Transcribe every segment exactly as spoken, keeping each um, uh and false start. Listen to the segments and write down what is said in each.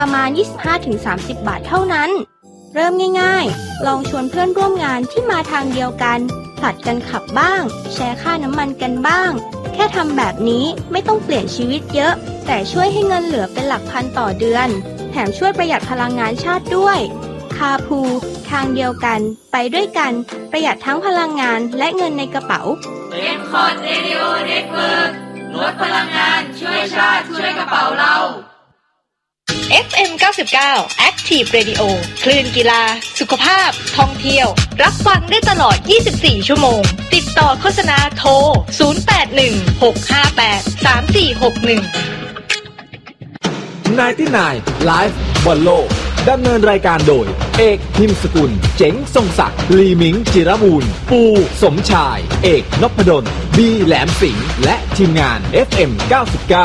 ประมาณ ยี่สิบห้าถึงสามสิบ บาทเท่านั้นเริ่มง่ายๆลองชวนเพื่อนร่วมงานที่มาทางเดียวกันผลัดกันขับบ้างแชร์ค่าน้ำมันกันบ้างแค่ทำแบบนี้ไม่ต้องเปลี่ยนชีวิตเยอะแต่ช่วยให้เงินเหลือเป็นหลักพันต่อเดือนแถมช่วยประหยัดพลังงานชาติด้วยคาพูทางเดียวกันไปด้วยกันประหยัดทั้งพลังงานและเงินในกระเป๋าเอ็ม คอร์ด Radio Network ลดพลังงานช่วยชาติช่วยกระเป๋าเราเอฟ เอ็ม เก้าสิบเก้า Active Radio คลื่นกีฬาสุขภาพท่องเที่ยวรับฟังได้ตลอดยี่สิบสี่ชั่วโมงติดต่อโฆษณาโทรศูนย์ แปด หนึ่ง หก ห้า แปด สาม สี่ หก หนึ่งไนน์ตี้ไนน์ Live บอลโลกดำเนินรายการโดยเอกพิมพ์สกุลเจ๋งทรงศักดิ์ลีมิงจิรมูลปูสมชายเอกนพดลบีแหลมสิงห์และทีมงาน เอฟ เอ็ม เก้าสิบเก้า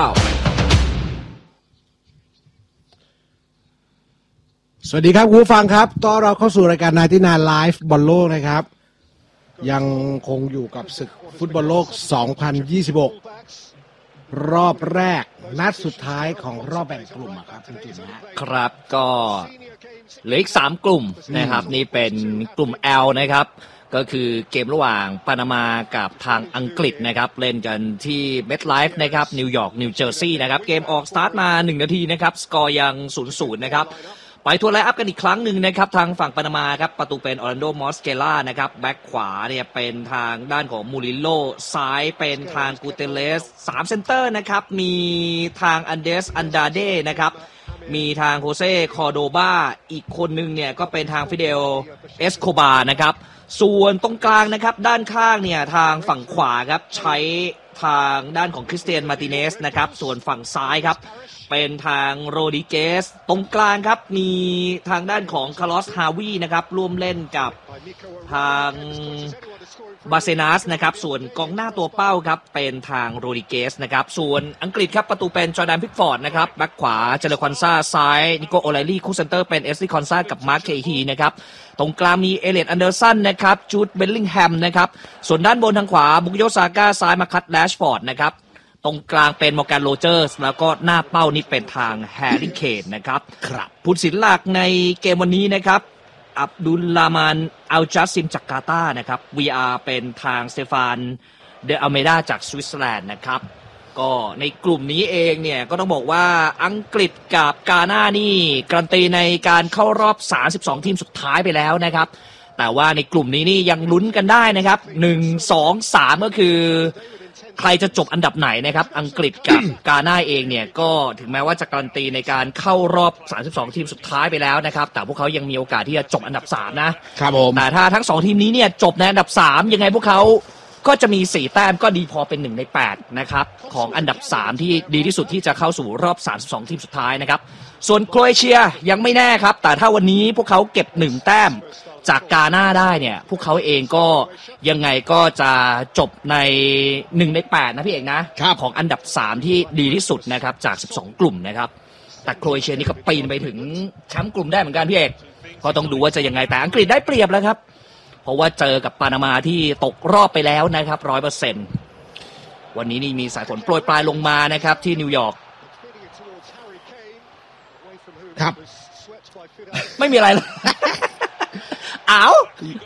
สวัสดีครับคุณผู้ฟังครับต้อนรับเข้าสู่รายการไนน์ตี้ไนน์ Live บอลโลกนะครับยังคงอยู่กับศึกฟุตบอลโลกสองพันยี่สิบหกรอบแรกนัดสุดท้ายของรอบแบ่งกลุ่มครับคุณจุ๋มครับก็เหลืออีกสามกลุ่มนะครับนี่เป็นกลุ่ม L นะครับก็คือเกมระหว่างปานามากับทางอังกฤษนะครับเล่นกันที่เมทไลฟ์นะครับนิวยอร์กนิวเจอร์ซีย์นะครับเกมออกสตาร์ทมาหนึ่งนาทีนะครับสกอร์ยัง ศูนย์ศูนย์ นะครับไปทัวร์ไลน์อัพกันอีกครั้งหนึ่งนะครับทางฝั่งปานามาครับประตูเป็นออรันโดมอสเกล่านะครับแบ็คขวาเนี่ยเป็นทางด้านของมูริโลซ้ายเป็นทางกูเตเลสสามเซนเตอร์นะครับมีทางอันเดสอันดาเดนะครับมีทางโฮเซ่คอร์โดบาอีกคนนึงเนี่ยก็เป็นทางฟิเดลเอสโคบานะครับส่วนตรงกลางนะครับด้านข้างเนี่ยทางฝั่งขวาครับใช้ทางด้านของคริสเตียนมาร์ติเนสนะครับส่วนฝั่งซ้ายครับเป็นทางโรดิเกสตรงกลางครับมีทางด้านของคาร์ลอสฮาวีนะครับร่วมเล่นกับทางบาเซนัสนะครับส่วนกองหน้าตัวเป้าครับเป็นทางโรดิเกสนะครับส่วนอังกฤษครับประตูเป็นจอร์แดนพิกฟอร์ดนะครับแบ็คขวาเจเลคอนซาซ้ายนิโกโอไลลี่คู่เซนเตอร์เป็นเอสลีคอนซากับมาร์คเคฮีนะครับตรงกลางมีเอเลียตอันเดอร์สันนะครับจูดเบลลิงแฮมนะครับส่วนด้านบนทางขวาบุกโยซาก้าซ้ายมาคัตแลชฟอร์ดนะครับตรงกลางเป็นมอร์แกนโรเจอร์สแล้วก็หน้าเป้านี่เป็นทางแฮร์รี่เคนนะครับครับผู้ตัดสินหลักในเกมวันนี้นะครับอับดุลลามานอัลจัสซิมจากกาตาร์นะครับ วี อาร์ เป็นทางสเตฟานเดอัลเมดาจากสวิตเซอร์แลนด์นะครับก็ในกลุ่มนี้เองเนี่ยก็ต้องบอกว่าอังกฤษกับกาน่านี่การันตีในการเข้ารอบสามสิบสองทีมสุดท้ายไปแล้วนะครับแต่ว่าในกลุ่มนี้นี่ยังลุ้นกันได้นะครับหนึ่ง สอง สามก็คือใครจะจบอันดับไหนนะครับอังกฤษกับ กาน่าเองเนี่ยก็ถึงแม้ว่าจะการันตีในการเข้ารอบสามสิบสองทีมสุดท้ายไปแล้วนะครับแต่พวกเขายังมีโอกาสที่จะจบอันดับสามนะครับผมแต่ถ้าทั้งสองทีมนี้เนี่ยจบในอันดับสามยังไงพวกเขาก็จะมีสี่แต้มก็ดีพอเป็นหนึ่งในแปดนะครับของอันดับสามที่ดีที่สุดที่จะเข้าสู่รอบสามสิบสองทีมสุดท้ายนะครับส่วนโครเอเชียยังไม่แน่ครับแต่ถ้าวันนี้พวกเขาเก็บหนึ่งแต้มจากกาน่าได้เนี่ยพวกเขาเองก็ยังไงก็จะจบในหนึ่งในแปดนะพี่เอกนะของอันดับสามที่ดีที่สุดนะครับจากสิบสองกลุ่มนะครับแต่โครเอเชียนี่ก็ปีนไปถึงแชมป์กลุ่มได้เหมือนกันพี่เอกก็ต้องดูว่าจะยังไงแต่อังกฤษได้เปรียบแล้วครับเพราะว่าเจอกับปานามาที่ตกรอบไปแล้วนะครับ ร้อยเปอร์เซ็นต์ วันนี้นี่มีสายฝนโปรยปลายลงมานะครับที่นิวยอร์กครับไม่มีอะไรเลยอ้าว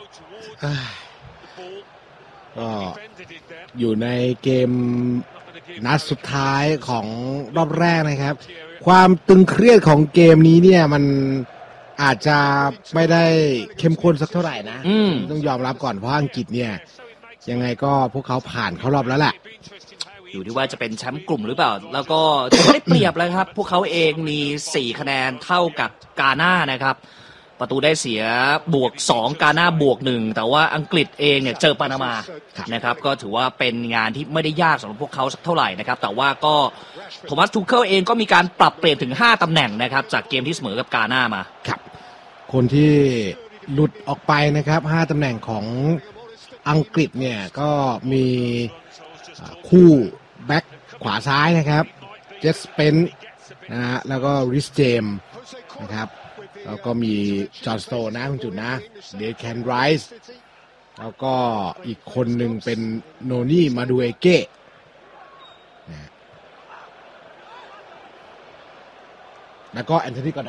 ก็อยู่ในเกมนัดสุดท้ายของรอบแรกนะครับความตึงเครียดของเกมนี้เนี่ยมันอาจจะไม่ได้เข้มข้นสักเท่าไหร่นะต้องยอมรับก่อนเพราะอังกฤษเนี่ยยังไงก็พวกเขาผ่านเข้ารอบแล้วแหละอยู่ที่ว่าจะเป็นแชมป์กลุ่มหรือเปล่าแล้วก็จะได้เปรียบแล้วครับพวกเขาเองมีสี่คะแนนเท่ากับกาน่านะครับประตูได้เสียบวกสองกาน่าบวกหนึ่งแต่ว่าอังกฤษเองเนี่ยเจอปานามานะครับก็ถือว่าเป็นงานที่ไม่ได้ยากสำหรับพวกเขาสักเท่าไหร่นะครับแต่ว่าก็โทมัสทูเคิลเองก็มีการปรับเปลี่ยนถึงห้าตำแหน่งนะครับจากเกมที่เสมอกับกาน่ามาครับคนที่หลุดออกไปนะครับห้าตำแหน่งของอังกฤษเนี่ยก็มีคู่แบ็คขวาซ้ายนะครับเจสเปนนะฮะแล้วก็ริสเจมนะครับแล้วก็มีจอห์นสโตนนะคุณจุดนะเดแคนไรส์แล้วก็อีกคนหนึ่งเป็นโนนี่มาดูเอเก้แล้วก็แอนโทนีกอร์ดอน